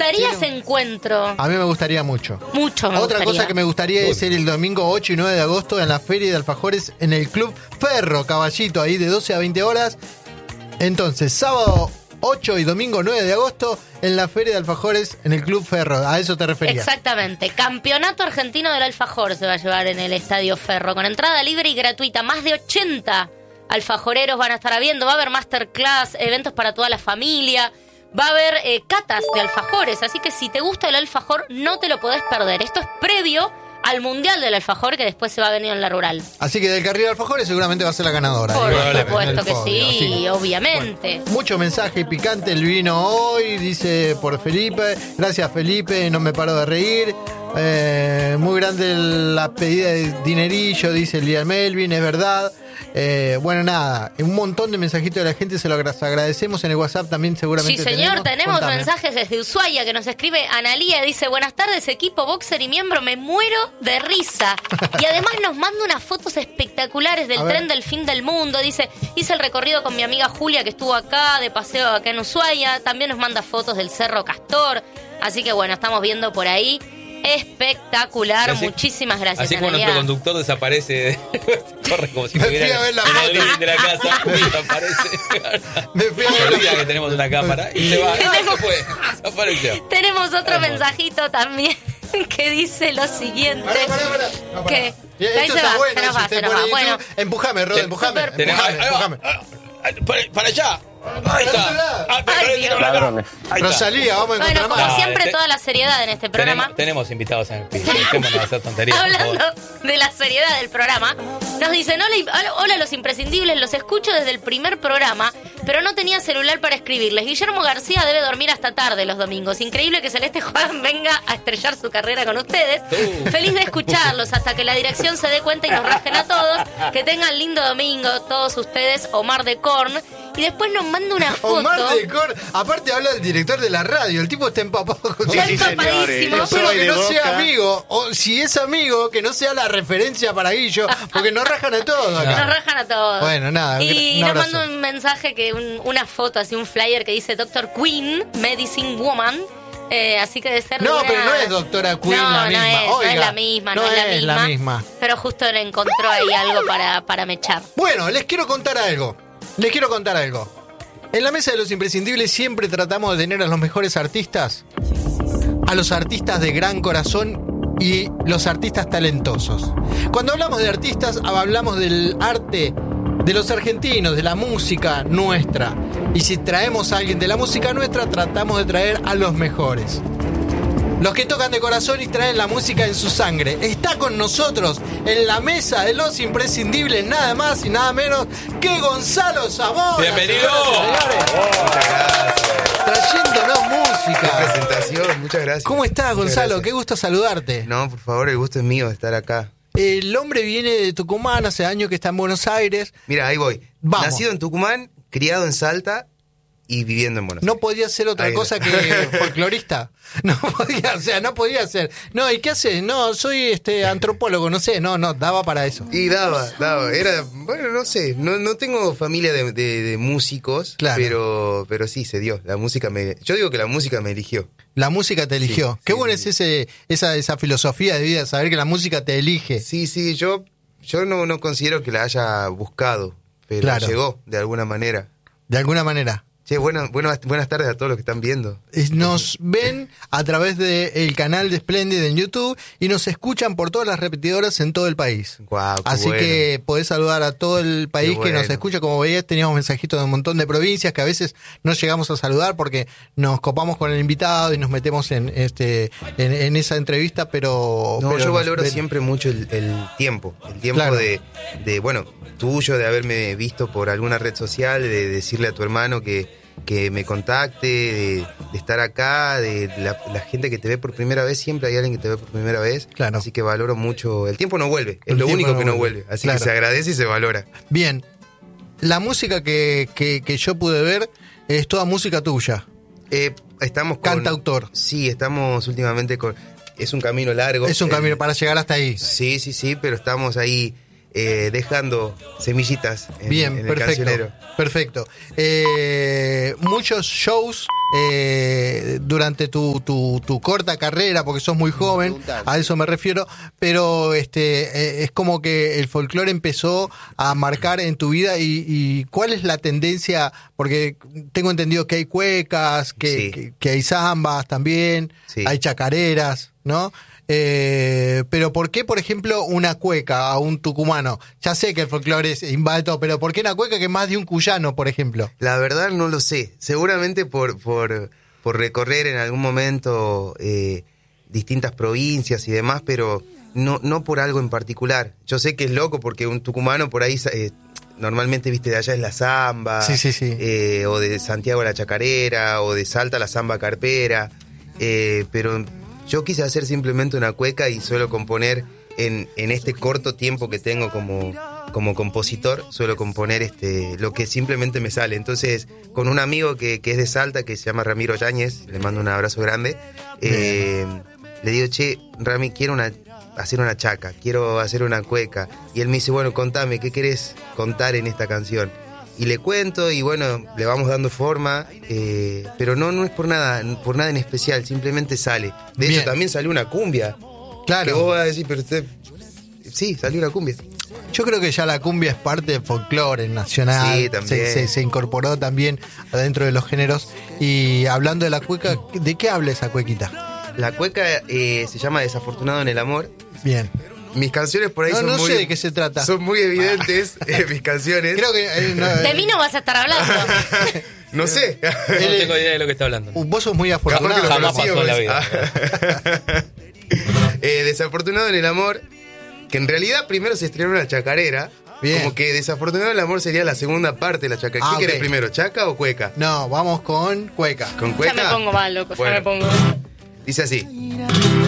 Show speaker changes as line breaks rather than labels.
gustaría ese encuentro?
A mí me gustaría mucho.
Mucho me
Otra
gustaría.
cosa que me gustaría es ir el domingo 8 y 9 de agosto en la Feria de Alfajores en el Club Ferro, Caballito, ahí de 12 a 20 horas. Entonces, sábado 8 y domingo 9 de agosto en la Feria de Alfajores en el Club Ferro. A eso te referías.
Exactamente. Campeonato Argentino del Alfajor se va a llevar en el Estadio Ferro, con entrada libre y gratuita. Más de 80 alfajoreros van a estar habiendo. Va a haber masterclass, eventos para toda la familia. Va a haber catas de alfajores. Así que si te gusta el alfajor, no te lo podés perder. Esto es previo al Mundial del Alfajor, que después se va a venir en la Rural.
Así que del Carril de Alfajores seguramente va a ser la ganadora.
Por
Ahí va,
supuesto
en el
que
podio,
sí, obviamente.
Bueno, mucho mensaje picante el vino hoy, dice por Felipe. Gracias, Felipe, no me paro de reír. Muy grande la pedida de dinerillo, dice Lian Melvin, es verdad. Bueno, nada, un montón de mensajitos de la gente, se lo agradecemos. En el WhatsApp también seguramente.
Sí, señor, tenemos
Contame.
mensajes desde Ushuaia que nos escribe Analía, dice: buenas tardes, equipo boxer y miembro, me muero de risa. Y además nos manda unas fotos espectaculares del tren del fin del mundo. Dice: hice el recorrido con mi amiga Julia, que estuvo acá de paseo acá en Ushuaia. También nos manda fotos del Cerro Castor. Así que bueno, estamos viendo por ahí. Espectacular,
Así,
muchísimas gracias,
así como
Analía.
nuestro conductor desaparece, corre como si
Me fui
estuviera
a ver la
en el
foto.
living de la casa y desaparece.
Me fui a ver
Se
la
olvida
foto.
que tenemos una cámara y se va. ¡Ah, se fue! Desapareció.
Tenemos otro
Hermoso.
mensajito también que dice lo siguiente.
Pará. No, pará.
¿Qué?
Esto
Ahí se
está
va,
bueno,
se nos
si
va,
usted
se nos
pone
va.
YouTube,
Bueno,
empujame, Rod, empujame.
Tenemos,
Empujame.
para allá. Ahí está.
Ay, Dios.
Ladrones.
Ahí está.
Rosalía, vamos a
bueno,
encontrar
como
más.
siempre, toda la seriedad en este programa.
Tenemos invitados en el piso. Dejémonos de hacer tonterías. por
Hablando
favor.
de la seriedad del programa, nos dicen: hola los imprescindibles, los escucho desde el primer programa, pero no tenía celular para escribirles. Guillermo García debe dormir hasta tarde los domingos. Increíble que Celeste Juan venga a estrellar su carrera con ustedes. Feliz de escucharlos hasta que la dirección se dé cuenta y nos rajen a todos. Que tengan lindo domingo todos ustedes. Omar de Korn. Y después nos manda una foto.
Omar de Cor, aparte habla del director de la radio, el tipo está empapado con
Está
su-
empapadísimo.
Yo
Pero
soy
que
de
no sea
Boca.
amigo, o si es amigo, que no sea la referencia para Guillo, porque nos rajan a todos acá.
Nos rajan a todos.
Bueno, nada,
Y
un
nos
abrazo.
manda un mensaje, una foto, así un flyer que dice Dr. Queen, Medicine Woman. Así que debe ser de
No,
una-
pero no es doctora Queen
No,
la
no
misma.
es, no
Oiga,
es la misma,
no
no es
es la misma.
Pero justo le encontró ahí algo para mechar.
Bueno, les quiero contar algo. En la mesa de los imprescindibles siempre tratamos de tener a los mejores artistas, a los artistas de gran corazón y los artistas talentosos. Cuando hablamos de artistas, hablamos del arte de los argentinos, de la música nuestra. Y si traemos a alguien de la música nuestra, tratamos de traer a los mejores. Los que tocan de corazón y traen la música en su sangre. Está con nosotros en la mesa de los imprescindibles, nada más y nada menos que Gonzalo Zamora.
¡Bienvenido!
Trayéndonos música.
Presentación, muchas gracias.
¿Cómo estás,
Muchas
Gonzalo?
gracias.
Qué gusto saludarte.
No, por favor, el gusto es mío de estar acá.
El hombre viene de Tucumán, hace años que está en Buenos Aires.
Mira, ahí voy.
Vamos.
Nacido en Tucumán, criado en Salta y viviendo en Buenos
No
Aires.
podía ser otra
Ahí va.
cosa que folclorista. No podía ser. No, ¿y qué haces? No, soy antropólogo, no sé, no, daba para eso.
Y daba. Era, bueno, no sé, no tengo familia de músicos,
Claro.
pero sí, se dio. Yo digo que la música me eligió.
La música te eligió.
Sí,
Qué
sí,
bueno
sí.
es esa filosofía de vida, saber que la música te elige.
Sí, yo no considero que la haya buscado, pero
Claro.
llegó de alguna manera.
De alguna manera.
Che, buenas tardes a todos los que están viendo.
Nos ven a través del canal de Splendid en YouTube y nos escuchan por todas las repetidoras en todo el país.
Guau, qué
Así
bueno.
que podés saludar a todo el país
Qué
que nos
bueno.
escucha. Como veías, teníamos mensajitos de un montón de provincias que a veces no llegamos a saludar porque nos copamos con el invitado y nos metemos en esa entrevista, pero...
No,
pero
yo
nos
valoro
ven.
siempre mucho el tiempo. El tiempo
Claro.
de, bueno, tuyo, de haberme visto por alguna red social, de decirle a tu hermano que me contacte, de estar acá, de la gente que te ve por primera vez. Siempre hay alguien que te ve por primera vez.
Claro.
Así que valoro mucho. El tiempo no vuelve, es
El
lo
tiempo
único
no
que no
vuelve.
vuelve. Así
Claro.
que se agradece y se valora.
Bien, la música que yo pude ver es toda música tuya.
Estamos con...
Cantautor.
Sí, estamos últimamente con... Es un camino largo.
Es un camino para llegar hasta ahí.
Sí, pero estamos ahí dejando semillitas
Bien,
en el cancionero.
Perfecto. Muchos shows durante tu corta carrera, porque sos muy joven, a eso me refiero, pero es como que el folclore empezó a marcar en tu vida y ¿cuál es la tendencia? Porque tengo entendido que hay cuecas, que hay zambas también, hay chacareras, ¿no? Pero ¿por qué, por ejemplo, una cueca a un tucumano? Ya sé que el folclore es invade todo, pero ¿por qué una cueca que más de un cuyano, por ejemplo?
La verdad no lo sé. Seguramente por recorrer en algún momento distintas provincias y demás, pero no por algo en particular. Yo sé que es loco porque un tucumano por ahí normalmente, viste, de allá es la zamba,
sí.
O de Santiago la chacarera, o de Salta la zamba carpera, pero yo quise hacer simplemente una cueca y suelo componer en este corto tiempo que tengo como compositor, suelo componer lo que simplemente me sale. Entonces, con un amigo que es de Salta, que se llama Ramiro Yáñez, le mando un abrazo grande, le digo, che, Rami, quiero hacer una chaca, quiero hacer una cueca. Y él me dice, bueno, contame, ¿qué querés contar en esta canción? Y le cuento y bueno, le vamos dando forma, pero no es por nada en especial, simplemente sale. De hecho, también salió una cumbia.
Claro.
Que vos vas a decir, pero usted... Sí, salió una cumbia.
Yo creo que ya la cumbia es parte del folclore nacional.
Sí, también.
Se incorporó también adentro de los géneros. Y hablando de la cueca, ¿de qué habla esa cuequita?
La cueca se llama Desafortunado en el Amor.
Bien.
Mis canciones por ahí
no sé de qué se trata.
Son muy evidentes mis canciones.
Creo que
de mí no vas a estar hablando.
No sé.
No tengo idea de lo que está hablando.
Vos sos muy afortunado.
Jamás pasó en la vida.
Desafortunado en el Amor, que en realidad primero se estrenó una chacarera. Bien. Como que Desafortunado en el Amor sería la segunda parte de la chacarera. ¿Qué querés primero, chaca o cueca?
No, vamos con cueca.
¿Con cueca?
Ya me pongo mal, loco,
bueno,
ya me pongo.
Dice así.